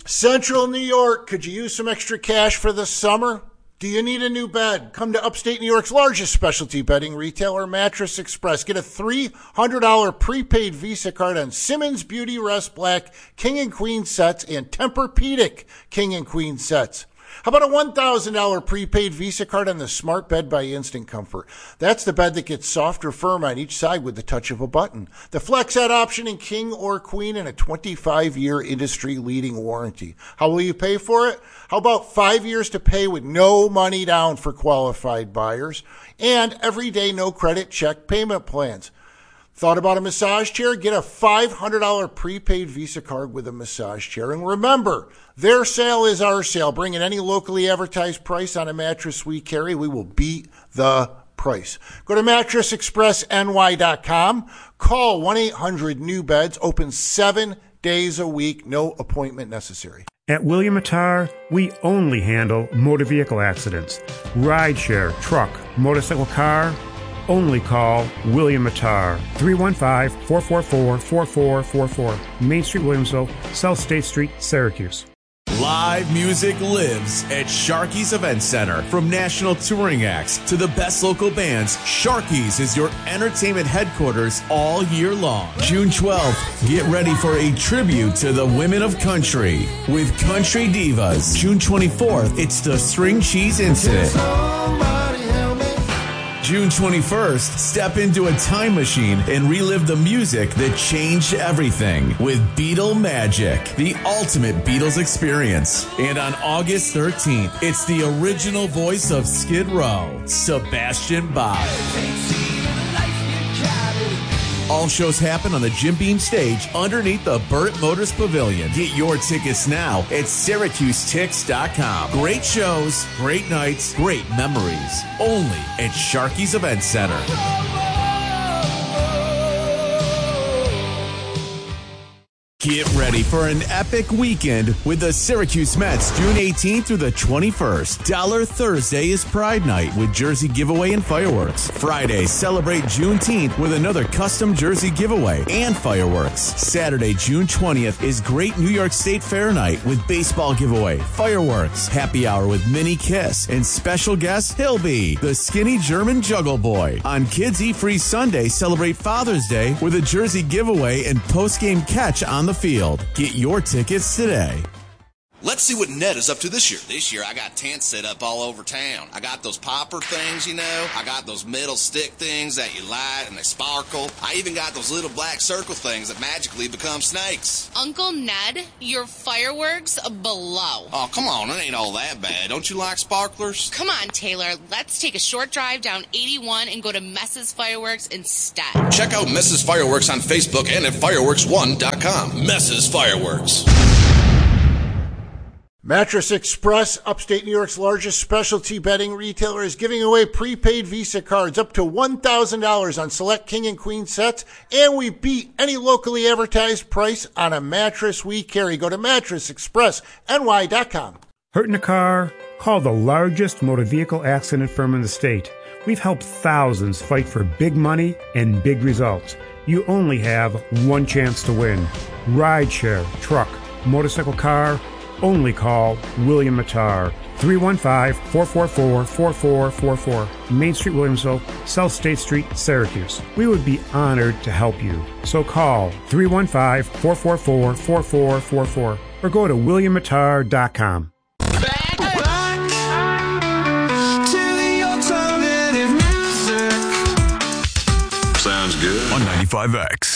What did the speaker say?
Central New York, could you use some extra cash for the summer? Do you need a new bed? Come to upstate New York's largest specialty bedding retailer, Mattress Express. Get a $300 prepaid Visa card on Simmons Beauty Rest Black King and Queen sets and Tempur-Pedic King and Queen sets. How about a $1,000 prepaid Visa card on the Smart Bed by Instant Comfort? That's the bed that gets soft or firm on each side with the touch of a button. The FlexSet option in King or Queen and a 25-year industry-leading warranty. How will you pay for it? How about 5 years to pay with no money down for qualified buyers? And everyday no-credit check payment plans. Thought about a massage chair? Get a $500 prepaid Visa card with a massage chair. And remember, their sale is our sale. Bring in any locally advertised price on a mattress we carry. We will beat the price. Go to mattressexpressny.com. Call 1-800-NEW-BEDS. Open 7 days a week. No appointment necessary. At William Attar, we only handle motor vehicle accidents. Rideshare, truck, motorcycle, car. Only call William Attar, 315-444-4444, Main Street, Williamsville, South State Street, Syracuse. Live music lives at Sharky's Event Center. From national touring acts to the best local bands, Sharky's is your entertainment headquarters all year long. June 12th, get ready for a tribute to the women of country with Country Divas. June 24th, it's the String Cheese Incident. June 21st, step into a time machine and relive the music that changed everything with Beatle Magic, the ultimate Beatles experience. And on August 13th, it's the original voice of Skid Row, Sebastian Bach. All shows happen on the Jim Beam stage underneath the Burt Motors Pavilion. Get your tickets now at SyracuseTix.com. Great shows, great nights, great memories. Only at Sharky's Event Center. Get ready for an epic weekend with the Syracuse Mets June 18th through the 21st. Dollar Thursday is Pride Night with jersey giveaway and fireworks. Friday, celebrate Juneteenth with another custom jersey giveaway and fireworks. Saturday, June 20th is Great New York State Fair Night with baseball giveaway, fireworks, happy hour with Mini Kiss, and special guest Hilby, the skinny German juggle boy. On Kids Eat Free Sunday, celebrate Father's Day with a jersey giveaway and post-game catch on the field. Get your tickets today. Let's see what Ned is up to this year. This year, I got tents set up all over town. I got those popper things, you know. I got those metal stick things that you light and they sparkle. I even got those little black circle things that magically become snakes. Uncle Ned, your fireworks below. Oh, come on. It ain't all that bad. Don't you like sparklers? Come on, Taylor. Let's take a short drive down 81 and go to Mess's Fireworks instead. Check out Mess's Fireworks on Facebook and at fireworks1.com. Mess's Fireworks. Mattress Express, upstate New York's largest specialty bedding retailer, is giving away prepaid Visa cards up to $1,000 on select King and Queen sets, and we beat any locally advertised price on a mattress we carry. Go to mattressexpressny.com. Hurt in a car? Call the largest motor vehicle accident firm in the state. We've helped thousands fight for big money and big results. You only have one chance to win. Rideshare, truck, motorcycle, car. Only call William Attar, 315-444-4444, Main Street, Williamsville, South State Street, Syracuse. We would be honored to help you. So call 315-444-4444 or go to williamattar.com. Sounds good. On 95X.